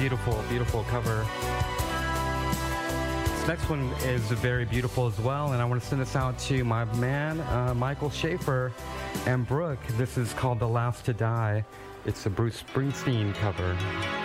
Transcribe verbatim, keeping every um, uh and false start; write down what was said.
Beautiful, beautiful cover. This next one is very beautiful as well, and I want to send this out to my man, uh, Michael Schaefer and Brooke. This is called The Last to Die. It's a Bruce Springsteen cover.